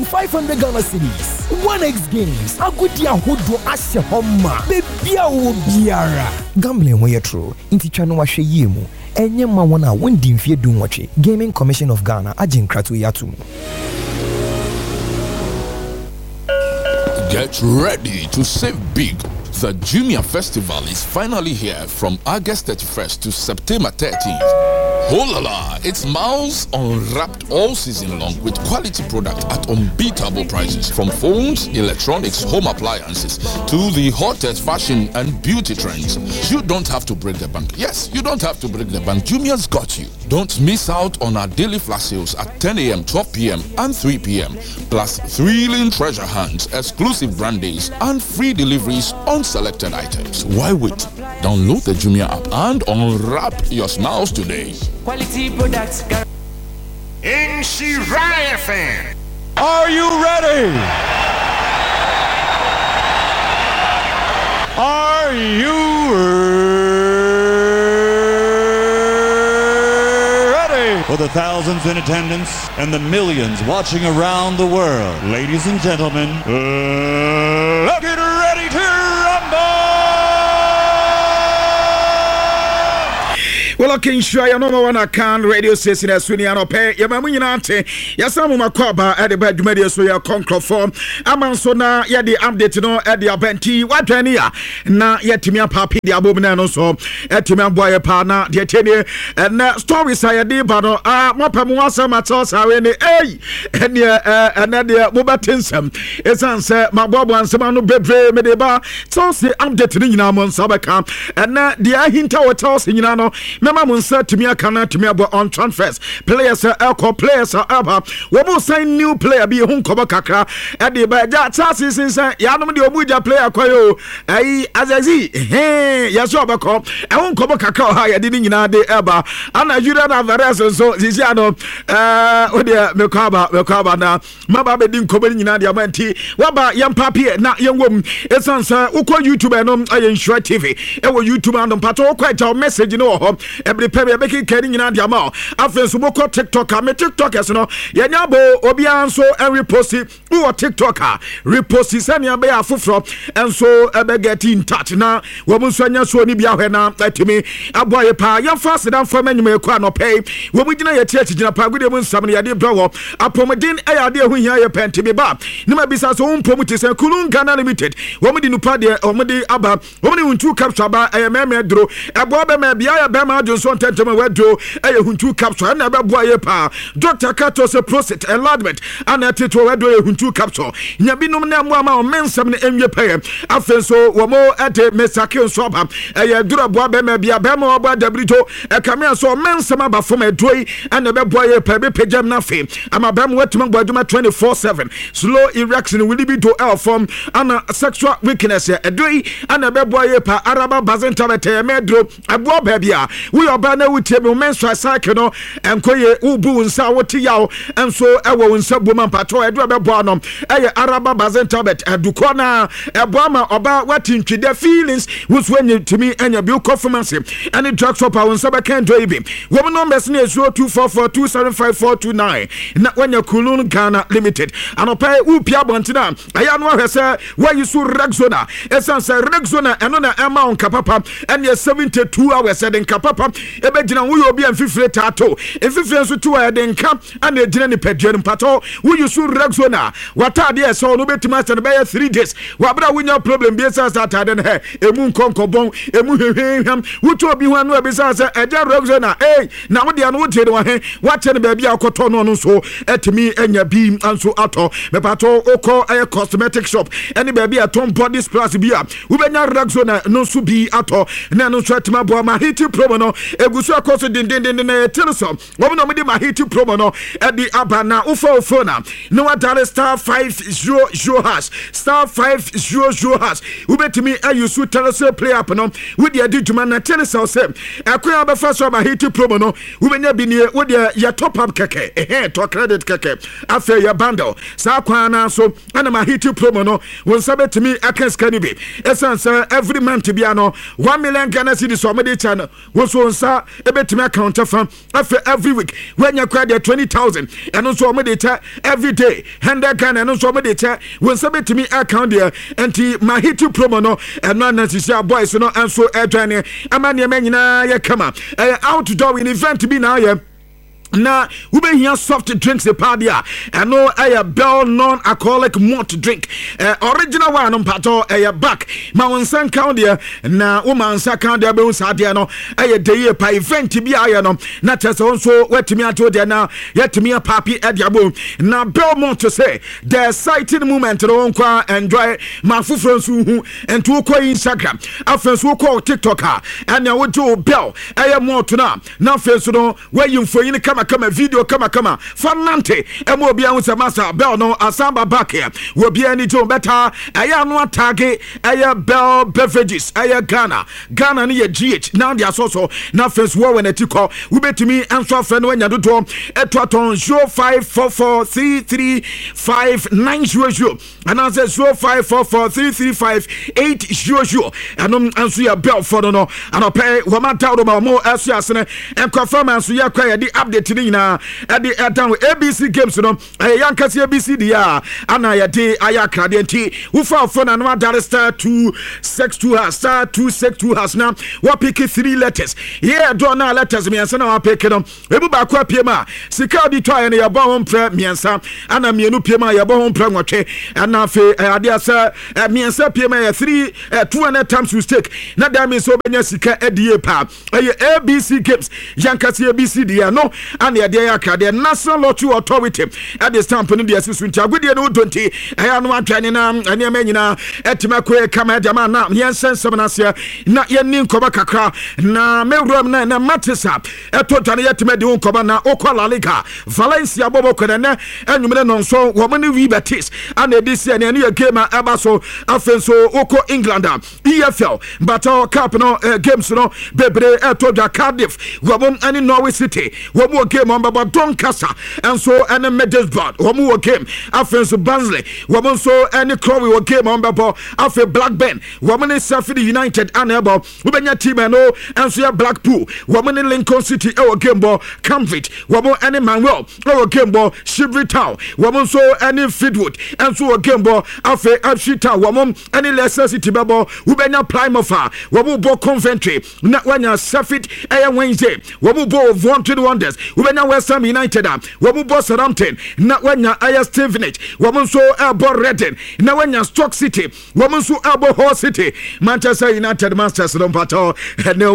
500 Ghana cedis. 1x games. Agudia hodo ashe homa. Bebia wo biara. Gambling when you're true. Inti chano wa she yemu. Enye ma wana wendi mfie dunwache. Gaming Commission of Ghana ajin kratu yatumu. Get ready to save big. The Jumia Festival is finally here from August 31st to September 13th. Oh la la, it's miles unwrapped all season long with quality product at unbeatable prices. From phones, electronics, home appliances to the hottest fashion and beauty trends. You don't have to break the bank. Yes, you don't have to break the bank. Jumia's got you. Don't miss out on our daily flash sales at 10 a.m., 12 p.m. and 3 p.m. Plus thrilling treasure hunts, exclusive brand days and free deliveries on selected items. Why wait? Download the Jumia app and unwrap your smiles today. Quality products. In Shirai FM. Are you ready? Are you ready? For the thousands in attendance and the millions watching around the world, ladies and gentlemen, let's get ready to rumble! Well, okay, sure, you know one can radio station as soon as you pay. Your mammy and auntie, yes, I'm my cover at the bed media, so you're conquer form. I'm also now, yeah, the update, you know, at the Abenti, what any now, yet to me, papi, the abominable, so at to me, boy, partner, the 10 year, and stories I did, but Mopamwasa, my thoughts are in the A, and yeah, and then the Mobatinsum. It's answer, my bob and some no bebre, medeba, so say update in Yamon Sabacam, and the hint our toss in Yano. Mama said to me, I cannot to me about on transfers. Players are alcohol, players are abba. We will sign new player be home cover kakra. At the by that tassis is Yanam the Obuja player koyo. As I see, hey, Yasobako. I won't cover kakra higher didn't you know the Eba. And as you don't have the rest, so this yano, dear Mekaba now. Maba didn't cover in Nadia Waba, young papi, not young woman. It's answer, who call YouTube and I ensure TV. It was YouTube and Pato quite our message, you know. Every pebe making carrying in the amount. After Suboko TikToker, me TikTokers, you know, Yanyabo, Obianso, and repost it. Who are TikToker? Repost it, and Yabea Fufro, and so I get in touch now. Womusanya Sony Biahena, like to me, a boy pa, young fast and for many may no pay. When we deny a church in a pagudi, somebody I did blow up. A promadin, a idea when you pen to me bar. Nima Bisas own promotes and Kulun Ghana Limited. Woman in Upadia, or Madi Abba, woman in 2 cups, I am a medro, a bob may be a bama. Johnson Tentama Wedro, a Huntu capsule, and a boy pa. Dr. Katos a prostate enlargement, and a Tito Wedro Huntu capsule. Yabino Namama, Mensam, and your pay. Afenso, Wamo at a Messaki and Swab, a Dura Bob, maybe a Bama about the Brito, a Camille so Mensama from a doy, and a boy a pebble pajam nafi. I'm a Bam Wetman Baduma 24/7. Slow erection will be to L form, and a sexual weakness, a doy, and a boy pa Araba Bazenta, a medro, a bob babia. We are banner with table menstrual cycle and koye ubu nsa woti yaw and so ewo nsa boma pato edo be boanom eye araba bazentabet edukona eboama oba watin twide feelings was when you to me anya bi performance and the drug shop awon saba kan do ibi wo numbers na 0244275429 na when you Kulun Ghana Limited anopa upia bontina aya no hwese where you so Rexona esanse Rexona eno na ema on kapapa and 72 hours den kapapa ebe gina wo obi amfifire tato efifire so to ya den kam and e gina ni peduen pato wo yusu Rexona watade e so no betima stand by 3 days wabra wunya problem bi esa atade ne he emu nkonkobon emu hwehweham wo to obi hu no e bi sa se eja Rexona na wo de no wo tie de wo he wache ne ba bi akoto no no so etimi enya bi anso ato me pato oko e cosmetic shop eni ba bi aton body splash bi a wo benya Rexona no so bi ato na no so atima bo ma hiti promo no egusu akoso din na teleso wo no me di ma hiti promo no e di abana ufo na no wadare star 500 hash star 500 hash wo betimi ayusu teleso play up no wo di adiduma na teleso se akwa ba fa so ma hiti promo no wo benya bi ne wo di ya top up keke to credit keke afa ya bundle sa kwa na so ana ma hiti promo no wo sabetimi akanska ni bi esansa every month bi ano 1 million Ghana cedis so me di channel wo so nsa ebetimi account afa every week when you credit 20,000 and also me di every day 100 Ghana no so me de che won se betimi account there enti mahiti promo no eno na sisia boys no enso edwane amane manyina ye kama outdoor in event bi na ye na we be here soft drinks the party and no a Bell non-alcoholic malt drink original one on pato a back ma wonsan count there na woman sa count there be wonsa there no a day pa event bi aye no na tese so wetimi ato there na yetimi papi ediabo na Belmont to say the exciting moment no nkwa enjoy ma fufro nsu hu ento ko Instagram afenso ko TikTok and ya wojo Bell aye malt na fenso no where you for yin kama video kama fanante emo bia hu se masa Bell no asamba back here we bia ni jo better aya no atage aya Bell beverages aya Ghana ni ye GH now dia so na face war when etiko we betimi answer friend when yadoto etoton 0544335900 and answer 0544335800 and answer ya Bell for no and pay we ma down ma mo asu asene and confirm answer ya kwa di update na at the ABC games no yankasi ABC dia ana ya de ayakra de nti wo fa phone na no dar star 262 has now what pick 3 letters yeah do na letters miensa na wa pick no ebu ba kwa pie ma sika di to ya ba ho mpre miensa ana mienu pie ma ya ba ho mpre nwotwe ana fe ade asa miensa pie ma ya 200 times you stake na da me so benya sika edie pa ABC games yankasi ABC dia no and the idea the National Lottery Authority at the stamp in the assistant agudie no 20 aya no atwane na ane manyina etima kwe kama jama na yensen semenasia na yeni nkoba kakra na mewrom na matisa eto tane yetima de nkoba na okwala liga Valencia bobo kwenene enwumene no nso wo mane wi betis and edisi ane ne game abaso afenso oko England EFL battle cup no games no bebre eto da Cardiff wo bom ane Norway City wo mo game on baba Doncaster and so any Middlesbrough wo mo game afenso Barnsley wo mo so any Crowley wo game on baba afe Blackburn wo mo ne Sheffield United and abo wo benya team no and so ya Blackpool wo mo ne Lincoln City e wo game bo Cambridge wo mo any Manuel e wo game bo Shivry Town wo mo so any Fleetwood and so wo game bo afe Ipswich Town wo mo any Leicester City babo wo benya Plymouth wo mo bo Coventry na wanya Sheffield e Wednesday wo mo bo Wanted Wonders wo benya West Ham United wo mo bo Southampton na wanya Stevenage wo mo so abo Reading na wanya Stoke City wo mo so abo Hull City Manchester United Masters don't pato